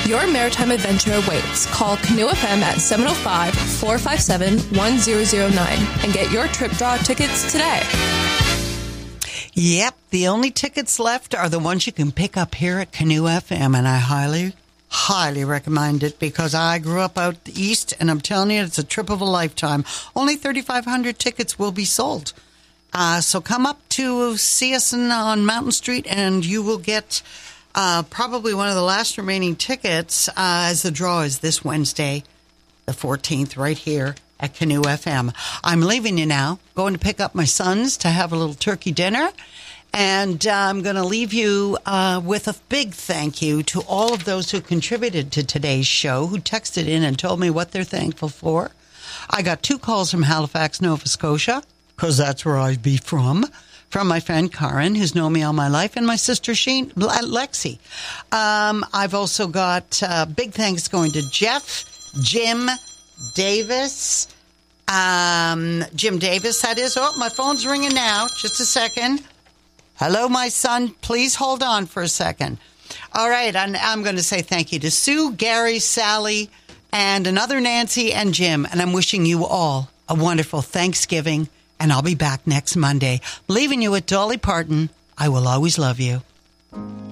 Your maritime adventure awaits. Call Canoe FM at 705-457-1009 and get your trip draw tickets today. Yep, the only tickets left are the ones you can pick up here at Canoe FM, and I highly recommend it because I grew up out east, and I'm telling you, it's a trip of a lifetime. Only 3,500 tickets will be sold. So come up to see us on Mountain Street, and you will get probably one of the last remaining tickets as the draw is this Wednesday, the 14th, right here at Canoe FM. I'm leaving you now, going to pick up my sons to have a little turkey dinner. And I'm going to leave you with a big thank you to all of those who contributed to today's show, who texted in and told me what they're thankful for. I got 2 calls from Halifax, Nova Scotia, because that's where I be from my friend Karen, who's known me all my life, and my sister Lexi. I've also got big thanks going to Jeff, Jim Davis, that is. Oh, my phone's ringing now. Just a second. Hello, my son. Please hold on for a second. All right, I'm going to say thank you to Sue, Gary, Sally, and another Nancy and Jim. And I'm wishing you all a wonderful Thanksgiving, and I'll be back next Monday. Leaving you with Dolly Parton, I Will Always Love You.